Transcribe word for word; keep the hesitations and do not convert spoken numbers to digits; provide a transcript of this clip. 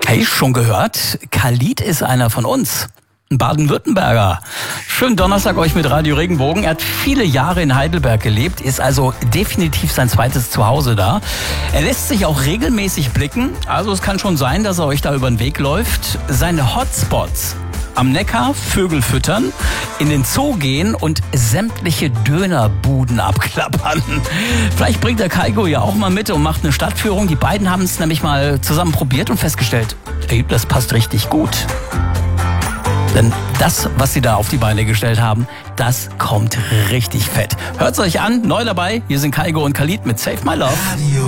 Hey, schon gehört? Khalid ist einer von uns. Ein Baden-Württemberger. Schönen Donnerstag euch mit Radio Regenbogen. Er hat viele Jahre in Heidelberg gelebt, ist also definitiv sein zweites Zuhause da. Er lässt sich auch regelmäßig blicken, also es kann schon sein, dass er euch da über den Weg läuft. Seine Hotspots: am Neckar Vögel füttern, in den Zoo gehen und sämtliche Dönerbuden abklappern. Vielleicht bringt der Kaigo ja auch mal mit und macht eine Stadtführung. Die beiden haben es nämlich mal zusammen probiert und festgestellt, ey, das passt richtig gut. Denn das, was sie da auf die Beine gestellt haben, das kommt richtig fett. Hört's euch an, neu dabei. Hier sind Kaigo und Khalid mit Save My Love. Radio